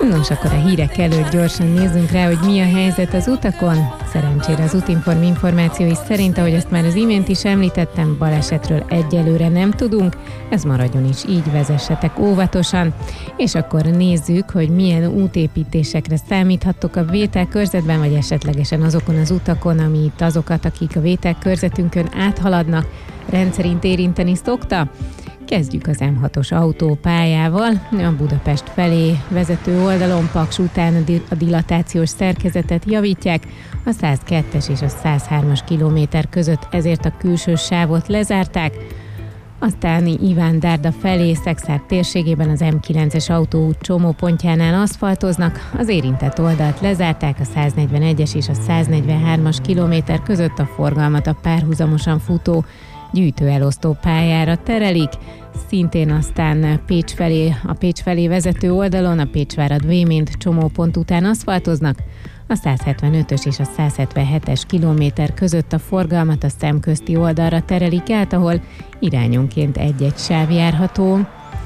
Nos, akkor a hírek előtt gyorsan nézzünk rá, hogy mi a helyzet az utakon. Szerencsére az Útinform információi szerint, ahogy ezt már az imént is említettem, balesetről egyelőre nem tudunk, ez maradjon is így, vezessetek óvatosan. És akkor nézzük, hogy milyen útépítésekre számíthattok a vételkörzetben, vagy esetlegesen azokon az utakon, amit azokat, akik a vételkörzetünkön áthaladnak, rendszerint érinteni szokta. Kezdjük az M6-os autópályával. A Budapest felé vezető oldalon Paks után a dilatációs szerkezetet javítják, a 102-es és a 103-as kilométer között ezért a külső sávot lezárták. Aztán Iván Dárda felé Szekszárd térségében az M9-es autóút csomópontjánál aszfaltoznak, az érintett oldalt lezárták, a 141-es és a 143-as kilométer között a forgalmat a párhuzamosan futó gyűjtőelosztó pályára terelik, szintén aztán a Pécs felé vezető oldalon a Pécsvárad-Vémént csomópont után aszfaltoznak, a 175-ös és a 177-es kilométer között a forgalmat a szemközti oldalra terelik át, ahol irányonként egy-egy sáv járható.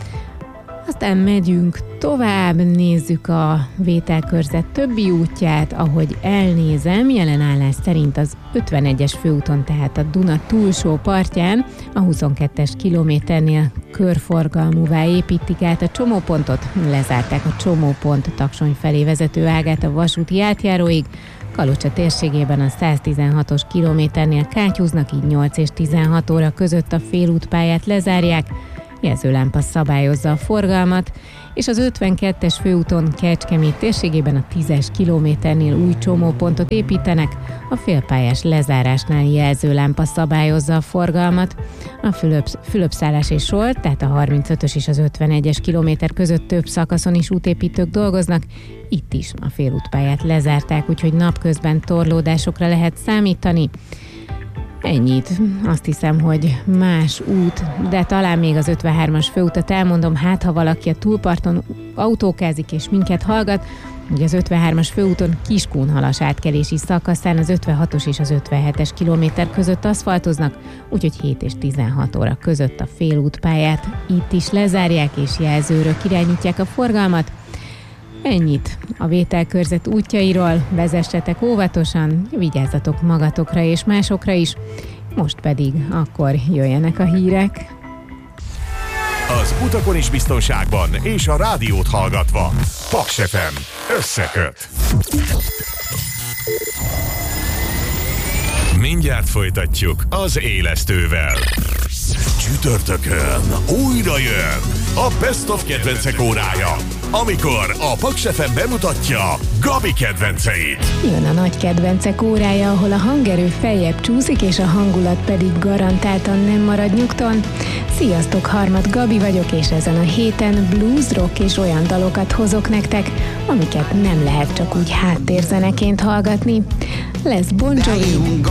Aztán megyünk tovább, nézzük a vételkörzet többi útját, ahogy elnézem, jelen állás szerint az 51-es főúton, tehát a Duna túlsó partján, a 22-es kilométernél körforgalmúvá építik át a csomópontot, lezárták a csomópont Taksony felé vezető ágát a vasúti átjáróig, Kalocsa térségében a 116-os kilométernél kátyúznak, így 8 és 16 óra között a félútpályát lezárják, jelzőlámpa szabályozza a forgalmat, és az 52-es főúton Kecskemét térségében a 10-es kilométernél új csomópontot építenek, a félpályás lezárásnál jelzőlámpa szabályozza a forgalmat. A Fülöpszállás és Solt, tehát a 35-ös és az 51-es kilométer között több szakaszon is útépítők dolgoznak, itt is a félútpályát lezárták, úgyhogy napközben torlódásokra lehet számítani. Ennyit. Azt hiszem, hogy más út, de talán még az 53-as főutat elmondom, hát ha valaki a túlparton autókázik és minket hallgat, ugye az 53-as főúton Kiskunhalas átkelési szakaszán az 56-os és az 57-es kilométer között aszfaltoznak, úgyhogy 7 és 16 óra között a félútpályát itt is lezárják és jelzőrök irányítják a forgalmat. Ennyit a vételkörzet útjairól, vezessetek óvatosan, vigyázzatok magatokra és másokra is, most pedig akkor jöjjenek a hírek. Az utakon is biztonságban és a rádiót hallgatva. Paks FM összeköt. Mindjárt folytatjuk az élesztővel. Csütörtökön újra jön a Best of kedvencek órája, amikor a Paks FM bemutatja Gabi kedvenceit. Jön a nagy kedvencek órája, ahol a hangerő feljebb csúszik, és a hangulat pedig garantáltan nem marad nyugton. Sziasztok, Harmat Gabi vagyok, és ezen a héten blues, rock és olyan dalokat hozok nektek, amiket nem lehet csak úgy háttérzeneként hallgatni. Lesz Bon Jovi,